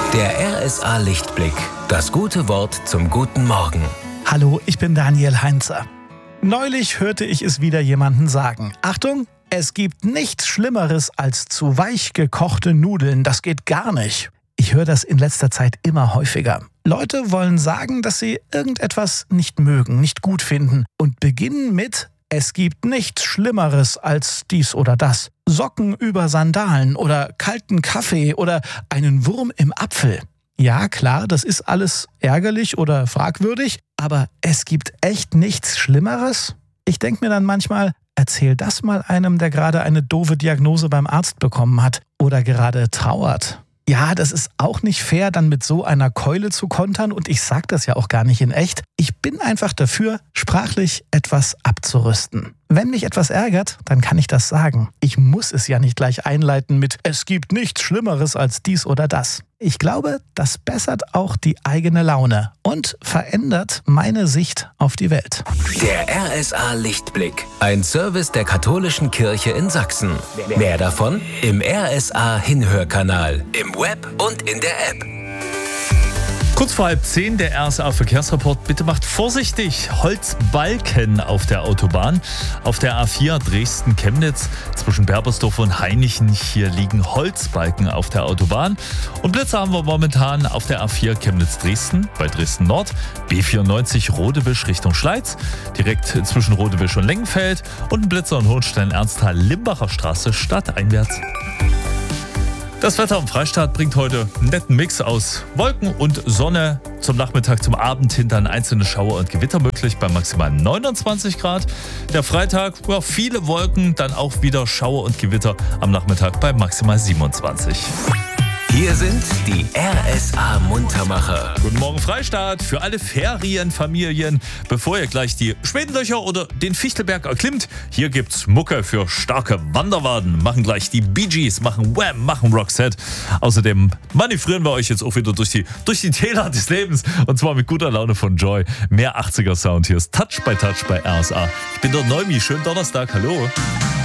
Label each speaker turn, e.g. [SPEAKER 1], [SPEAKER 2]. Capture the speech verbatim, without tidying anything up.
[SPEAKER 1] Der R S A Lichtblick. Das gute Wort zum guten Morgen.
[SPEAKER 2] Hallo, ich bin Daniel Heinzer. Neulich hörte ich es wieder jemanden sagen. Achtung, es gibt nichts Schlimmeres als zu weich gekochte Nudeln. Das geht gar nicht. Ich höre das in letzter Zeit immer häufiger. Leute wollen sagen, dass sie irgendetwas nicht mögen, nicht gut finden und beginnen mit: Es gibt nichts Schlimmeres als dies oder das. Socken über Sandalen oder kalten Kaffee oder einen Wurm im Apfel. Ja, klar, das ist alles ärgerlich oder fragwürdig, aber es gibt echt nichts Schlimmeres? Ich denke mir dann manchmal, erzähl das mal einem, der gerade eine doofe Diagnose beim Arzt bekommen hat oder gerade trauert. Ja, das ist auch nicht fair, dann mit so einer Keule zu kontern, und ich sag das ja auch gar nicht in echt. Ich bin einfach dafür, sprachlich etwas abzurüsten. Wenn mich etwas ärgert, dann kann ich das sagen. Ich muss es ja nicht gleich einleiten mit "Es gibt nichts Schlimmeres als dies oder das". Ich glaube, das bessert auch die eigene Laune und verändert meine Sicht auf die Welt.
[SPEAKER 1] Der R S A Lichtblick. Ein Service der Katholischen Kirche in Sachsen. Mehr davon im R S A Hinhörkanal, im Web und in der App.
[SPEAKER 3] Kurz vor halb zehn der R S A Verkehrsreport. Bitte macht vorsichtig. Holzbalken auf der Autobahn. Auf der A vier Dresden-Chemnitz zwischen Berbersdorf und Hainichen. Hier liegen Holzbalken auf der Autobahn. Und Blitzer haben wir momentan auf der A vier Chemnitz-Dresden bei Dresden-Nord. B vierundneunzig Rodewisch Richtung Schleiz. Direkt zwischen Rodewisch und Lengenfeld. Und ein Blitzer in Hohenstein-Ernsthal-Limbacher Straße stadteinwärts. Das Wetter am Freistaat bringt heute einen netten Mix aus Wolken und Sonne. Zum Nachmittag, zum Abend hin dann einzelne Schauer und Gewitter möglich bei maximal neunundzwanzig Grad. Der Freitag, ja, viele Wolken, dann auch wieder Schauer und Gewitter am Nachmittag bei maximal siebenundzwanzig.
[SPEAKER 1] Hier sind die R S A Muntermacher.
[SPEAKER 3] Guten Morgen Freistaat für alle Ferienfamilien. Bevor ihr gleich die Schwedenlöcher oder den Fichtelberg erklimmt, hier gibt's Mucke für starke Wanderwaden. Machen gleich die Bee Gees, machen Wham, machen Roxette. Außerdem manövrieren wir euch jetzt auch wieder durch die, durch die Täler des Lebens. Und zwar mit guter Laune von Joy. Mehr achtziger Sound. Hier ist Touch by Touch bei R S A. Ich bin der Neumi. Schönen Donnerstag. Hallo.